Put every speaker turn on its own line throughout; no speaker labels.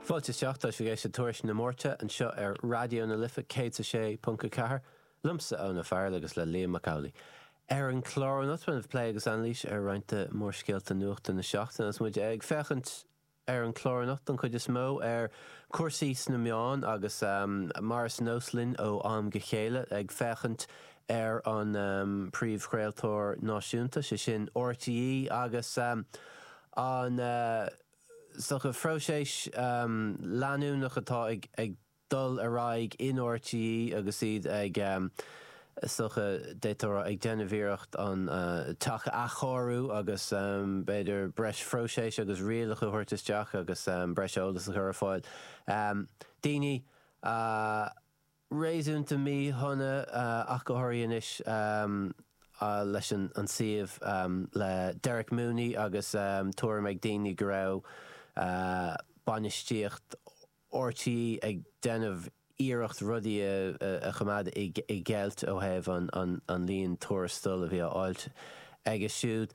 Fáilte seachta sé gééis tuairis na mórte an seo ar radio na lifa cé.4 lumsa ó na fearla agus le Liam Macaulay. Ar an chlár an otman plé agus anlís ar roiinte mór scéalta nuachta na seachtain as muid ag fechant ar an chlár an otman chuid is mó ar cuasaí na meán agus Maris Noslin ó am gechéile ag fechant ar an príomhchréaltóir náisiúnta sé sin RTE agus an socha froiséis leanúnach atá ag dul aráig in RTE agus iad ag socha détar ag déanamhíocht an tacha a chorú agus beidir breis froiséis agus rialach a thuirteteach agus breis ólas a chur fáil. Daoine réúnta mí thuna ach go thuiríonis leis an siomh le Derek Mooney agus tuair meid daoine go raibh banistíocht RTE ag déanamh íireacht rudaí a chamada i gcealt ó thaobh an líon tuairistal a bhí áilt ag siúd.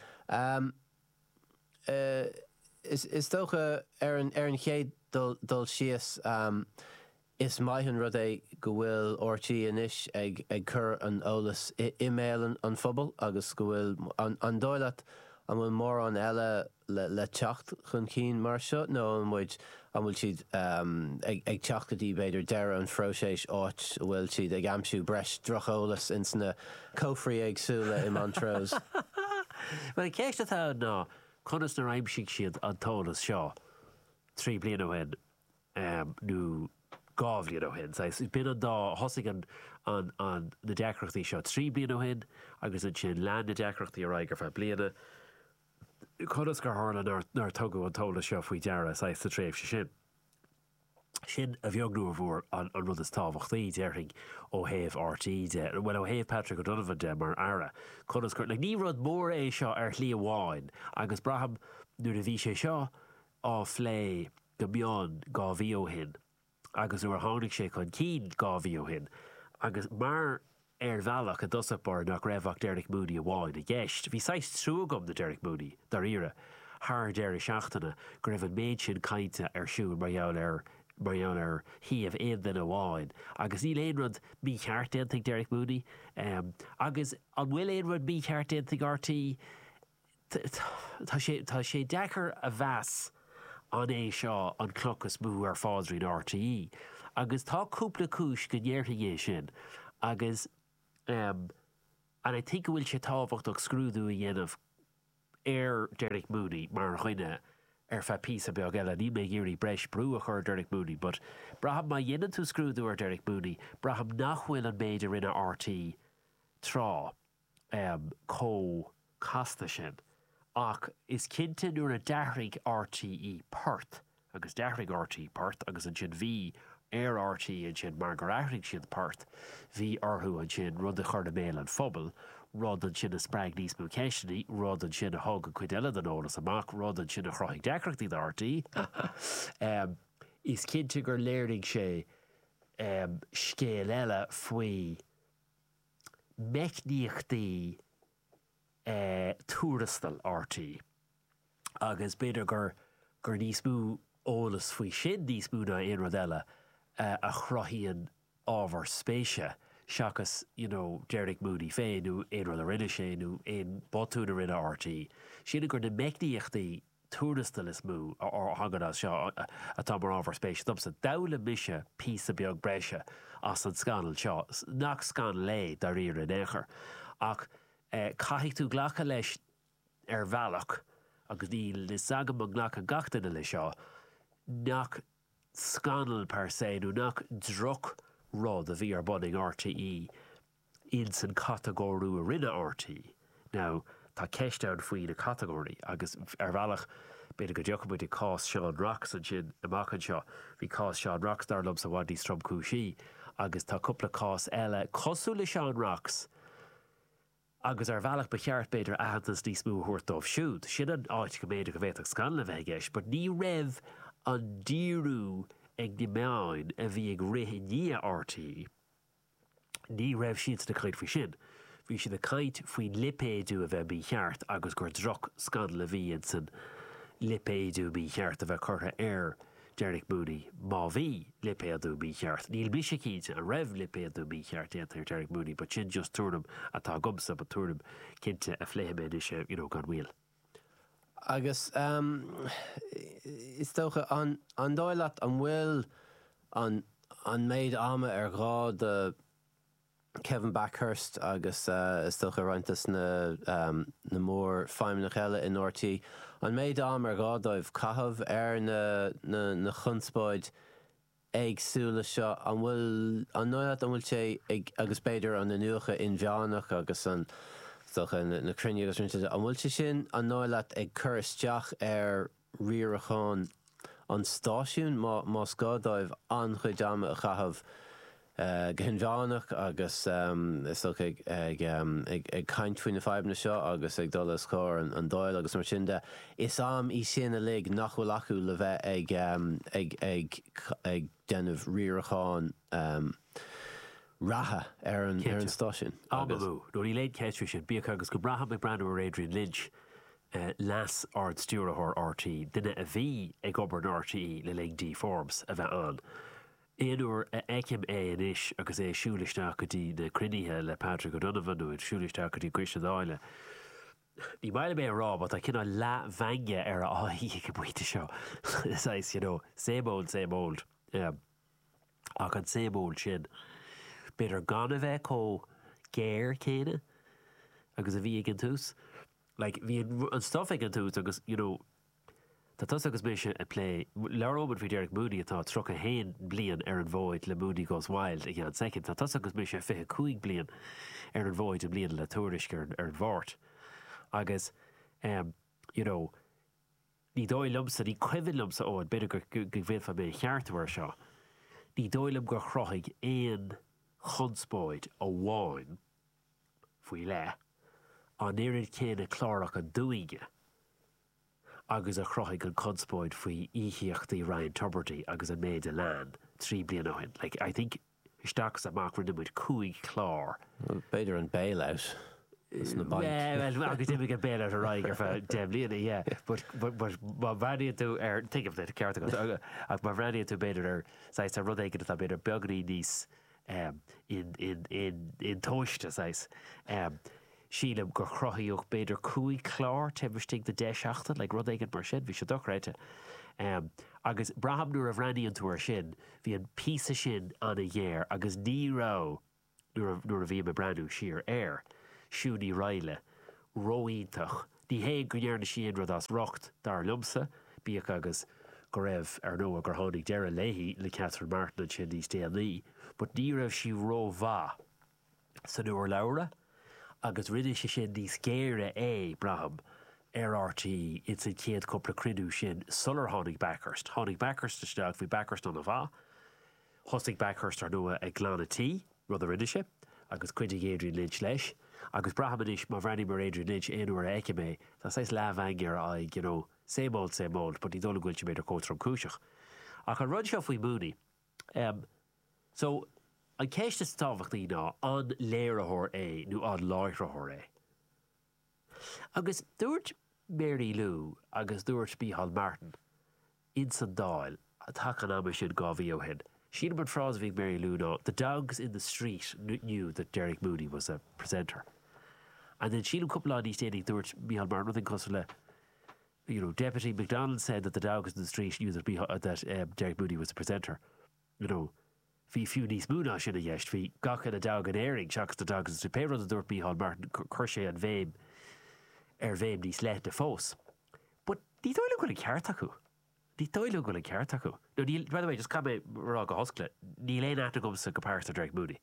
Is dócha ar an chéad dul síos is maithin rud é go bhfuil RTE inis ag chur an ólas email an phobal agus go bhfuil an dóileat an bhfuil mór an eile le teacht chun cín mar seo nó an bhfuil siad ag teachtatí beidir deire an froiséis áit bhfuil siad ag amsú breis drocholalas in sna cófraí agsúla i Montrose.
Well, céiste tá ná conas na raimsigh siad an tólas seo 3 bliain ó hen nó gábhliain ó hen. Bin an dá hosig an na deacrachtaí seo 3 bliain ó hen agus an sin lean na deacrachtaí a raig ar fe bliana. Conas gur hála nar tugadh an tólas seo faoi deara sa tréimh sin. Sin a bheognú a bhór an rud is tábhachtaí dearthing ó thaobh RTE de, well ó thaobh Patrick O'Donovan de mar ara. Conas gur ní rud mór é seo ar chlí amháin agus braham nuair a bhí sé seo á phlé go meán gá bhí ó hin agus nuair tháinig sé chun cín gá bhí ó hin agus mar bhealach a dosapar nach raibhach Derek Mooney amháin a gceist. Bhí 6 trúgam na Derek Mooney dar ire thar deir seachtainna go raibh an méid sin cainte ar siún mar dheall ar híomh éon den amháin. Agus í léon rud mí cheart éantaigh Derek Mooney agus an bhfuil éon rud mí cheart éantaigh RTE tá sé dechar a bheas an é seo an clochas mú ar fádraí na RTE. Agus tá cúpla cúis go dnéirtha sin agus and I think bhfuil sé tábhachtach scrúdú a dhéanamh ar Derek Mooney mar chuine ar fe písa beag eile ní mé géirí breis brú a chur Derek Mooney, but braham má dhéanann tú scrúdú ar Derek Mooney, braham nachhfuil an méidir rinne RTE trá có casta sin. Ach is cinnte nuair a dearrig RTE Perth agus dearrig RTE Perth agus an sin bhí ar RTE an sin mar gur aithring sin Perth bhí orthú an sin rud a chuir na méil an phobal, rud an sin a sppraig níos mú ceisinaí, rud an sin a thug a cuid eile den ólas amach, rud an sin a chroigh deacrachtaí de RTE. Is cinnte gur léirigh sé scéal eile faoi meicníochtaí túrastal RTE. Agus beidir gur níos mú ólas faoi sin níos mú na aon rud eile a chrothíonn ábhar spéise seachas, Derek Mooney féin nó aon rud a rinne sé nó aon botún a rinne RTE. Sinna gur na meicníochtaí túrastal is mú hagad seo atá mar ábhar spéise. Domsa damhla mise písa beag breise as an scanal seo. Nach scan lé dar ire an éair. Ach caithigh tú ghlacha leis ar bhealach agus ní le sagam an ghlacha gachtainna le seo nach scanal per se nó nach droch rud a bhí ar bunning RTE in san categóriú a rinne RTE. Now, tá ceist faoin na categórií agus ar bhealach beidir go deocha i cás Sean Rocks an sin amach an seo. Bhí cás Sean Rocks dar lum sa bhaidí strom cúisí agus tá cúpla cás eile cosú le Sean Rocks agus ar bhealach ba cheart beidir ahantas níos mú thuirtómh siúd. Sin an áit go méidir go bhéach scan le bheith gceist, but ní raibh an díriú ag ní meáin a bhí ag rithí ní RTE. Ní raibh siad na caint faoi sin. Bhí siad a caint faoin lipéadú a bheith bí cheart agus gur droch scan le bhí in san lipéadú bí cheart a bheith curtha ar Derek Mooney má bhí lipéadú bí cheart. Níl bí sé cíte a raibh lipéadú bí cheart ar Derek Mooney, but sin just túnam atá gomsa, but túnam cinnte a phléime is gan bhíal.
Agus is tócha an dóileat an bhfuil an méid ama ar gá de Kevin Backhurst agus is tócha rointas na mór feimnach eile in ortaí. An méid am ar gá dóibh cathab ar na chunspóid agsúla seo an bhfuil an nóileat an bhfuil sé agus beidir an na nuacha in bheánach agus an na crinne agus rinne an bhfuil sé sin an nóileat ag cur isteach ar riarachán an stáisiún má scádáibh an chuid ama a chathab ghin bheánach agus is ag caint faoin na feibhna seo agus ag dul scór an dóil agus mar sin de is am í sin a lig nach bhfuil acu le bheith ag déanamh riarachán ratha ar an stáisiún.
Ágamú, nóir í léad ceistú sin, bíoch agus go bratha me breanú ar Adrian Lynch las ard stúrathir RT, duine a bhí ag obair an RT le Lake D Forbes a bheith an. Éanúair eicim inis agus siúlisteach go dtí na cruinnithe le Patrick O'Donovan nó siúlisteach go dtí Christian Dáile. Ní baile mé rá, but I cinna le bhainge ar a áí go buinte seo. Is, same old. Ach an same old sin. Beidir gan a bheith có géir céine agus a bhí ag an tús. Like, bhí an stuff ag an tús agus, tá tas agus mé se a play leróban fi Derek Mooney atá tro a héin blian ar an bhóid le Mooney Goes Wild ag an second. Tá tas agus mé se 25 blian ar an bhóid a blian le tuairisce ar an bhórt. Agus, ní dóilumsa, ní cuivinlumsa óid beidir go bhfuilfa mé cheartmhar seo. Ní dóilum go chrochaig éon chunspóid ó bháin faoi le an éirid céine chlárach an dúige agus a chrochaig an chunspóid faoi íthíochtaí Ryan Tuberty agus an méid a lean 3 blian óhin. Like, I think isteachas amach rinne muid 5 chlár.
Beidir an bailout.
Well, agus dimi go bailout a raig ar fa 10 bliana, yeah. But má bhraíonn tú think of that ceart agus ach má bhraíonn tú beidir ar sais a rud éige atá beidir beagaí níos in toiste sais. Sílam gur chrochaíoch beidir 5 chlár tebhirtíigh de 10 le rud éigen mar sin, bhí sé dochreite. Agus braham nuair a bhraíonn tú ar sin, bhí an písa sin an a dhéir agus ní rá nuair a bhí me breanú siar air siúní raile róíntach. Ní hé go dhearna sin rud as rocht dar lumsa, bíoch agus go raibh ar nó gur tháinig deire léhí le Catherine Martin an sin níos déanaí, but ní raibh si ró bha san nuair leabhra agus rinne sé sin níos géire braham ar RT in san chéad cúpla crinú sin sular tháinig Backhurst. Tháinig Backhurst isteach bhí Backhurst an a bha, thosaigh Backhurst ar nua ag glanatí rud a rinne sé, agus cuidig Adrian Lynch leis, agus braham inis má bhrainnig mar Adrian Lynch éanúair a eice mé, tá sais le bhaingear ag, same old, but ní dóla gúil si beidir cótram cúiseach. Ach an rud seo faoi Mooney. So, an céiste tábhachtaí ná an léireathir nó an láithreathir Agus dúirt Mary Lou agus dúirt Bíhal Martin in san dáil a tacan am sin gábhí ó hin. She'd been frosvig Mary Lou ná, the dogs in the street knew that Derek Mooney was a presenter. And then she'd couple of these days dúirt Bíhal Martin nothing cosle. Deputy McDonald said that the dogs in the street knew that Derek Mooney was a presenter. Bhí fiú níos múna sin a dheist, bhí gach a dog an éiring seachas the dogs in the street. Pe rud a dúirt Bíhal Martin chuir sé an bhéim bhéim níos le de fós. But ní dóile go le ceart acu. Ní dóile go le ceart acu. No, by the way, just come rá go hoscla, ní léon áta gomsa go páirta Derek Mooney.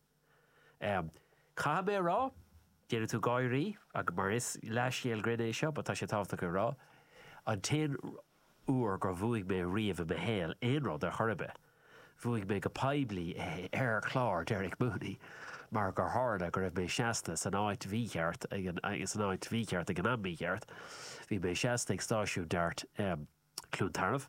Cá mé rá, déanú tú gáirí, ag mar is leiscéal grinné seo, but tá sé tábhta go rá. An 10 uair gur bhuaigh mé riamh a héal éonrád ar chorbe. Bhuaigh mé go paibli ar chlár Derek Mooney, mar gur háda gur raibh mé seasta san áit bhíceart ag an ambíceart. Bhí mé seasta ag stáisiú dart clúntarmh.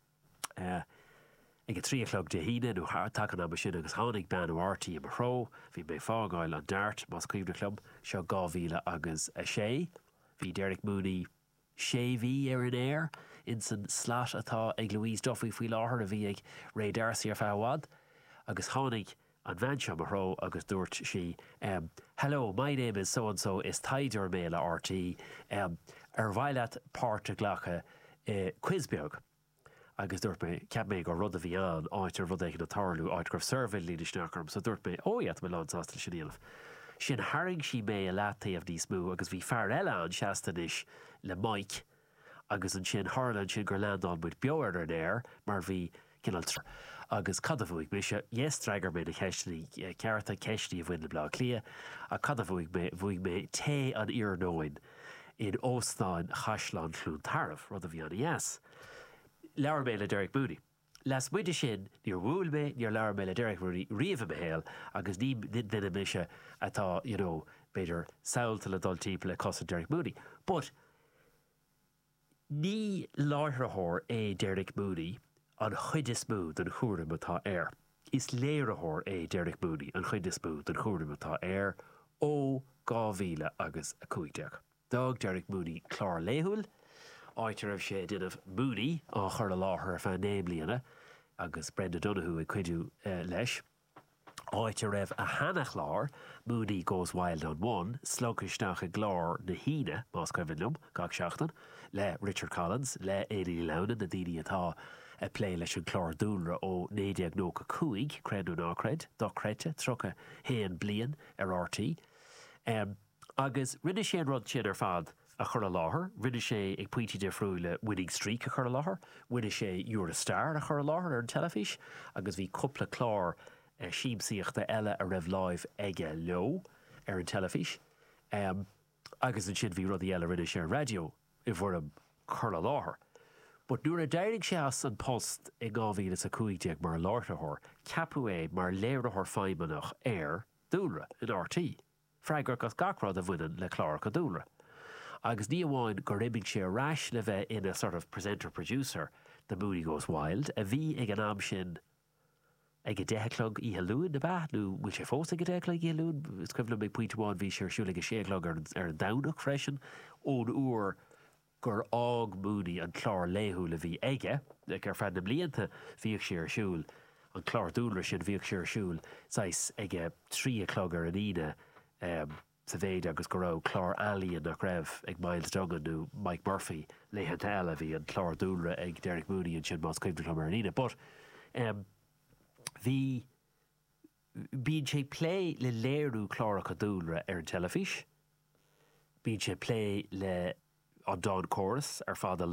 Ag 3 o'clock de híine nó tacan am sin agus tháinig ben ó RT am ró, bhí mé fágáil an dart más cuimhne club seo 2006. Bhí Derek Mooney sé bhí ar an air in san slot atá ag Louise Duffy faoi láthair a bhí ag Ray D'Arcy ar fáhád, agus tháinig an bhainseam a ró agus dúirt sí hello, my name is so-and-so, is Tider Méile RT, ar bhaileat páirte ghlacha Quizbeag. Agus dúirt mé, ceap mé go rud a bhí an áitir rud ag na tarlú áit gur surveil lína sneacharm, so dúirt mé, iad me lánsásta sin íanamh. Sin haring sí mé a látaíomh níos mú, agus bhí fear eile an seastanis le Mike, agus an sin Harlan sin gur landán buid beir ar néir, mar bhí cinál agus cadafúig mé se dhéstreigar mé na ceistí cearta ceistí a bhain le blá clia, a cadafúig mé té an iarnóin in óstáin chaislan clún tarmh rud a bhí an yes. Leabhar mé le Derek Mooney. Las muide sin níor bhúil mé níor leabhar mé le Derek Mooney riamh me héal, agus ní duine mé se atá, beidir saoilta le dul timp le cos Derek Mooney. But ní láithreathóir é Derek Mooney an chuid is smooth an chúram atá air. Is léireathóir é Derek Mooney an chuid is smooth an chúram atá air ó 2015. Dag Derek Mooney chlár léthúil, áitir raibh sé duineh Mooney á chur a láthair fan néim líana, agus Brenda Donoghue ag cuidiú leis. Áitir raibh a hanach lár, Mooney Goes Wild on One, slogaisteach a glár na híine, más coimhinlumm, gach seachtain, le Richard Collins, le Éilí Lounan na daoine atá a plé leis an chlár dúnra ó 1995, creadú nácred, docrete, trocha héan blian ar RT. Agus rinne sé an rud sin ar fad a chur a láthair, rinne sé ag puintí de friú le Winning Streak a chur a láthair, rinne sé You're a Star a chur a láthair ar an telefís, agus bhí cúpla chlár síimsíochta eile a raibh láimh aige leo ar an telefís. Agus an sin bhí rudí eile rinne sé radio I bhfuair chur a láthair. But nuair a d'éirigh sé as an post I 2015 mar láithreathóir, ceapú é mar léireathóir feidhmeannach ar dúlra in RT. Freigur gas gachrád a bhainean le chlár go dúlra. Agus ní amháin gur imigh sé rais le bheith in a sort of presenter-producer the Mooney Goes Wild, a bhí ag an am sin ag a deheclog I halún na bheith, nó bhfuil sé fós ag a deheclog I halún, scuimhlim ag puintháin bhí sé siúla ag a séclog ar an damnach freisin, ón uair gur ág Mooney an chlár léthúil a bhí aige, ag ar fad na blianta bhíoh sé ar siúil, an chlár dúlra sin bhíoh sé ar siúil, sais ag 3 o'clock ar an ine, sa bhéid agus go raibh chlár alíonn nach raibh ag Miles Duggan nó Mike Murphy léthe eile bhí an chlár dúlra ag Derek Mooney an sin más cuimhneach mar an ine. But bhí bíonn sé plé le léirú chláracha dúlra ar an telefís, bíonn sé plé le an Don Chorus ar fad a